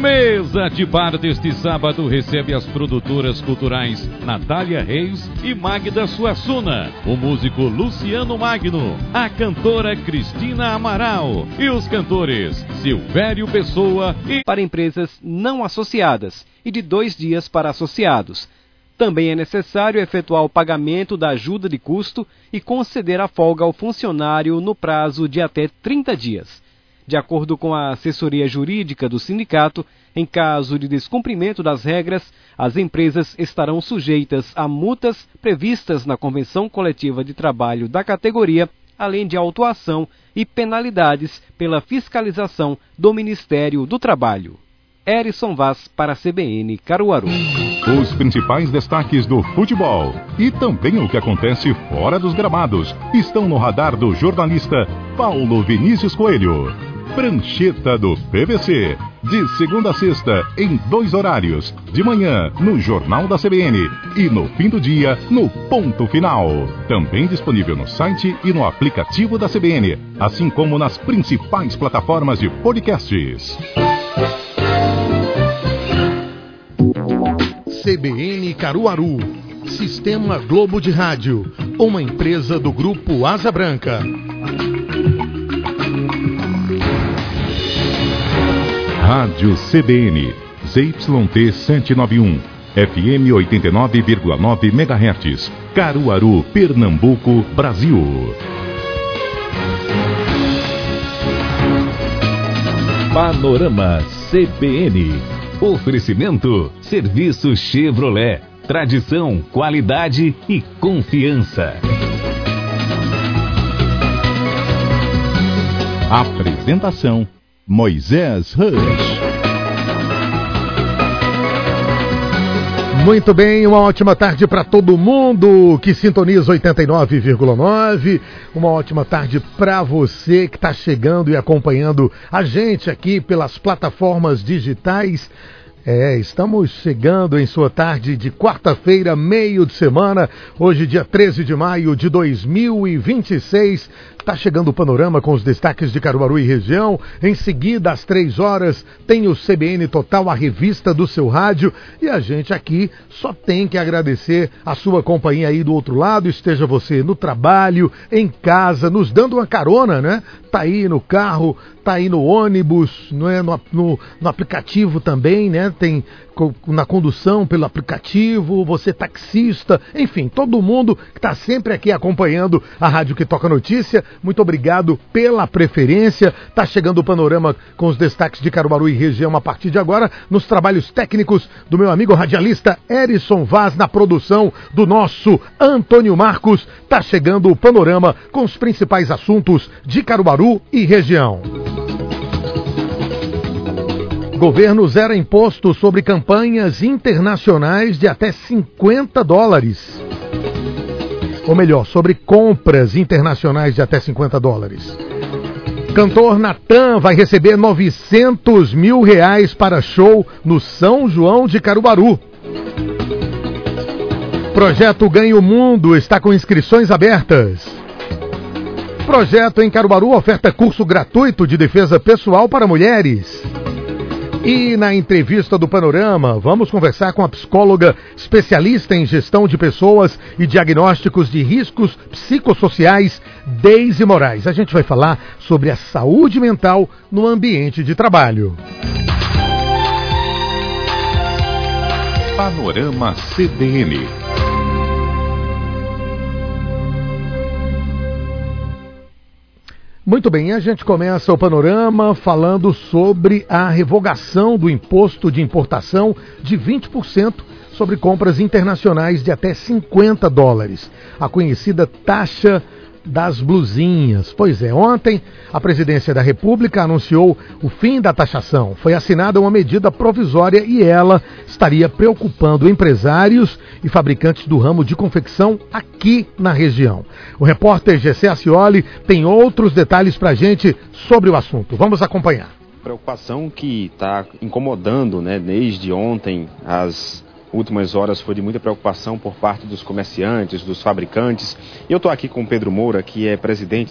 Mesa de bar deste sábado recebe as produtoras culturais Natália Reis e Magda Suassuna, o músico Luciano Magno, a cantora Cristina Amaral e os cantores Silvério Pessoa e... Para empresas não associadas e de 2 dias para associados. Também é necessário efetuar o pagamento da ajuda de custo e conceder a folga ao funcionário no prazo de até 30 dias. De acordo com a assessoria jurídica do sindicato, em caso de descumprimento das regras, as empresas estarão sujeitas a multas previstas na Convenção Coletiva de Trabalho da categoria, além de autuação e penalidades pela fiscalização do Ministério do Trabalho. Erison Vaz para a CBN Caruaru. Os principais destaques do futebol e também o que acontece fora dos gramados estão no radar do jornalista Paulo Vinícius Coelho. Prancheta do PVC, de segunda a sexta, em 2 horários, de manhã no Jornal da CBN e no fim do dia no Ponto Final. Também disponível no site e no aplicativo da CBN, assim como nas principais plataformas de podcasts. CBN Caruaru, Sistema Globo de Rádio, uma empresa do Grupo Asa Branca. Rádio CBN, ZYT 791, FM 89,9 MHz, Caruaru, Pernambuco, Brasil. Panorama CBN. Oferecimento, Serviço Chevrolet. Tradição, qualidade e confiança. Apresentação, Moisés Rush. Muito bem, uma ótima tarde para todo mundo que sintoniza 89,9. Uma ótima tarde para você que está chegando e acompanhando a gente aqui pelas plataformas digitais. Estamos chegando em sua tarde de quarta-feira, meio de semana, hoje dia 13 de maio de 2026. Está chegando o panorama com os destaques de Caruaru e região. Em seguida, às 3 horas, tem o CBN Total, a revista do seu rádio. E a gente aqui só tem que agradecer a sua companhia aí do outro lado. Esteja você no trabalho, em casa, nos dando uma carona, né? Tá aí no carro, tá aí no ônibus, não é? No aplicativo também, né? Tem na condução pelo aplicativo, você taxista, enfim, todo mundo que está sempre aqui acompanhando a Rádio que Toca Notícia. Muito obrigado pela preferência. Está chegando o panorama com os destaques de Caruaru e região a partir de agora, nos trabalhos técnicos do meu amigo radialista Erison Vaz, na produção do nosso Antônio Marcos. Está chegando o panorama com os principais assuntos de Caruaru e região. Governo zera imposto sobre campanhas internacionais de até $50. Ou melhor, sobre compras internacionais de até $50. Cantor Natan vai receber R$900 mil para show no São João de Caruaru. Projeto Ganha o Mundo está com inscrições abertas. Projeto em Caruaru oferta curso gratuito de defesa pessoal para mulheres. E na entrevista do Panorama, vamos conversar com a psicóloga especialista em gestão de pessoas e diagnósticos de riscos psicossociais, Deise Moraes. A gente vai falar sobre a saúde mental no ambiente de trabalho. Panorama CBN. Muito bem, a gente começa o panorama falando sobre a revogação do imposto de importação de 20% sobre compras internacionais de até $50. A conhecida taxa das blusinhas. Pois é, ontem a Presidência da República anunciou o fim da taxação. Foi assinada uma medida provisória e ela estaria preocupando empresários e fabricantes do ramo de confecção aqui na região. O repórter Gessé Acioli tem outros detalhes para a gente sobre o assunto. Vamos acompanhar. Preocupação que está incomodando, né, desde ontem. As últimas horas foi de muita preocupação por parte dos comerciantes, dos fabricantes. E eu estou aqui com o Pedro Moura, que é presidente